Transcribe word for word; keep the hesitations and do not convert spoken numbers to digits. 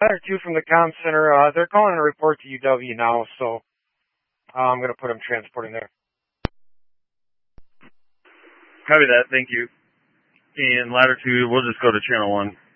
Ladder two from the comm center. Uh, they're calling a report to U W now, so uh, I'm going to put them transporting there. Copy that. Thank you. And Ladder two, we'll just go to channel one.